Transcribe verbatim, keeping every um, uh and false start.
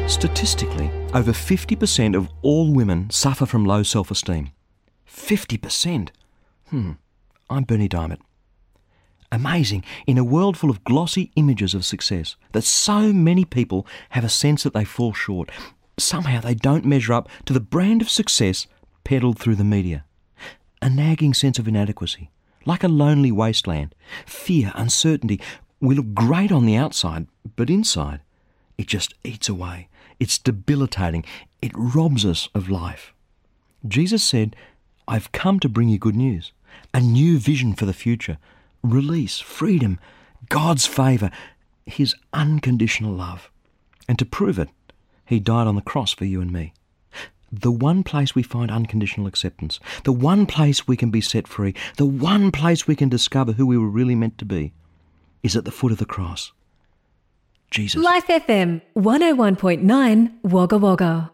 Statistically, over fifty percent of all women suffer from low self-esteem. fifty percent? Hmm, I'm Bernie Diamond. Amazing, in a world full of glossy images of success, that so many people have a sense that they fall short. Somehow they don't measure up to the brand of success peddled through the media. A nagging sense of inadequacy, like a lonely wasteland. Fear, uncertainty. We look great on the outside, but inside, it just eats away. It's debilitating. It robs us of life. Jesus said, I've come to bring you good news, a new vision for the future, release, freedom, God's favour, his unconditional love. And to prove it, he died on the cross for you and me. The one place we find unconditional acceptance, the one place we can be set free, the one place we can discover who we were really meant to be, is at the foot of the cross. Jesus. Life F M one oh one point nine Wagga Wagga.